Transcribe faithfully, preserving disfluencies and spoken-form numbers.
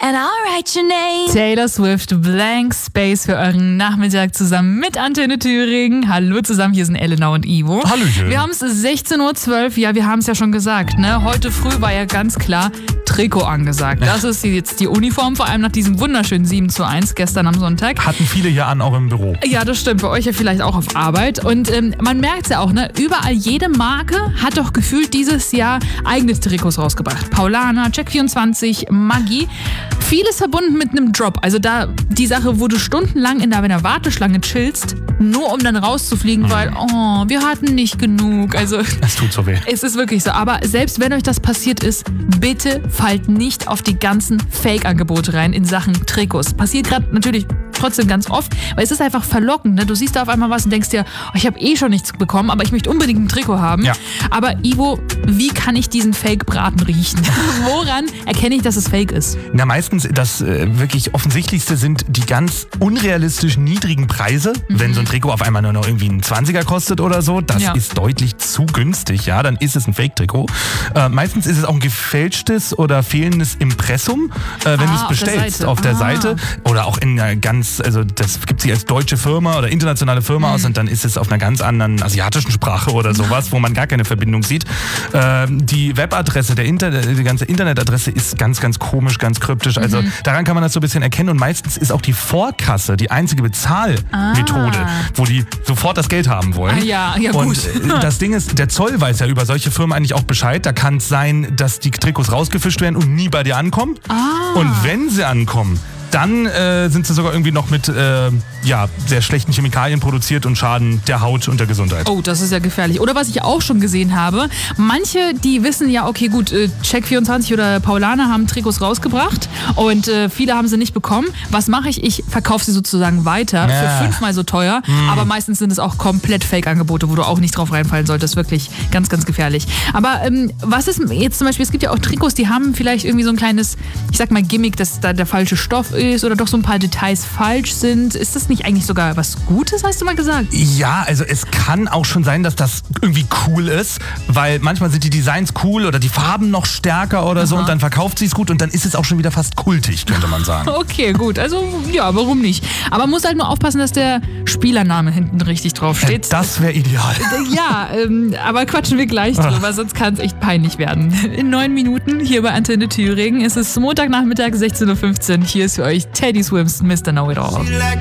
and I'll write your name. Taylor Swift, Blank Space für euren Nachmittag zusammen mit Antenne Thüringen. Hallo zusammen, hier sind Elena und Ivo. Hallöchen. Wir haben es sechzehn Uhr zwölf, ja, wir haben es ja schon gesagt, ne? Heute früh war ja ganz klar Trikot angesagt. Das ist jetzt die Uniform, vor allem nach diesem wunderschönen sieben zu eins gestern am Sonntag. Hatten viele hier an, auch im Büro. Ja, das stimmt. Bei euch ja vielleicht auch auf Arbeit. Und ähm, man merkt es ja auch, ne? Überall, jede Marke hat doch gefühlt dieses Jahr eigene Trikots rausgebracht. Paulaner, Check vierundzwanzig, Maggi. Vieles verbunden mit einem Drop. Also da die Sache, wo du stundenlang in einer Warteschlange chillst, nur um dann rauszufliegen, mhm. weil, oh, wir hatten nicht genug. Also das tut so weh. Es ist wirklich so. Aber selbst wenn euch das passiert ist, bitte fallt nicht auf die ganzen Fake-Angebote rein in Sachen Trikots. Passiert gerade natürlich trotzdem ganz oft, weil es ist einfach verlockend. Ne? Du siehst da auf einmal was und denkst dir, oh, ich habe eh schon nichts bekommen, aber ich möchte unbedingt ein Trikot haben. Ja. Aber Ivo, wie kann ich diesen Fake-Braten riechen? Woran erkenne ich, dass es Fake ist? Na, meistens das äh, wirklich Offensichtlichste sind die ganz unrealistisch niedrigen Preise. Mhm. Wenn so ein Trikot auf einmal nur noch irgendwie einen zwanziger kostet oder so, das ja. ist deutlich zu günstig. Ja, dann ist es ein Fake-Trikot. Äh, meistens ist es auch ein gefälschtes oder fehlendes Impressum, äh, wenn ah, du es bestellst auf der Seite. Auf der Seite oder auch in einer ganz, also das gibt sich als deutsche Firma oder internationale Firma mhm. aus und dann ist es auf einer ganz anderen asiatischen Sprache oder sowas, wo man gar keine Verbindung sieht. Äh, die Webadresse, der Inter- die ganze Internetadresse ist ganz, ganz komisch, ganz kryptisch. Also mhm. daran kann man das so ein bisschen erkennen und meistens ist auch die Vorkasse die einzige Bezahlmethode, ah. wo die sofort das Geld haben wollen. Ah, ja, ja, und gut. das Ding ist, der Zoll weiß ja über solche Firmen eigentlich auch Bescheid. Da kann es sein, dass die Trikots rausgefischt werden und nie bei dir ankommen. Ah. Und wenn sie ankommen, dann äh, sind sie sogar irgendwie noch mit äh, ja, sehr schlechten Chemikalien produziert und schaden der Haut und der Gesundheit. Oh, das ist ja gefährlich. Oder was ich auch schon gesehen habe, manche, die wissen ja, okay gut, äh, Check vierundzwanzig oder Paulaner haben Trikots rausgebracht und äh, viele haben sie nicht bekommen. Was mache ich? Ich verkaufe sie sozusagen weiter ja. für fünfmal so teuer, hm. aber meistens sind es auch komplett Fake-Angebote, wo du auch nicht drauf reinfallen solltest. Wirklich ganz, ganz gefährlich. Aber ähm, was ist jetzt zum Beispiel, es gibt ja auch Trikots, die haben vielleicht irgendwie so ein kleines, ich sag mal Gimmick, dass da der falsche Stoff ist oder doch so ein paar Details falsch sind. Ist das nicht eigentlich sogar was Gutes, hast du mal gesagt? Ja, also es kann auch schon sein, dass das irgendwie cool ist, weil manchmal sind die Designs cool oder die Farben noch stärker oder Aha. so und dann verkauft sie es gut und dann ist es auch schon wieder fast kultig, könnte man sagen. Okay, gut. Also ja, warum nicht? Aber man muss halt nur aufpassen, dass der Spielername hinten richtig drauf steht. Das wäre ideal. Ja, ähm, aber quatschen wir gleich drüber, sonst kann es echt peinlich werden. In neun Minuten hier bei Antenne Thüringen ist es Montagnachmittag sechzehn Uhr fünfzehn. Hier ist für euch Teddy Swims, Mister Know-It-All.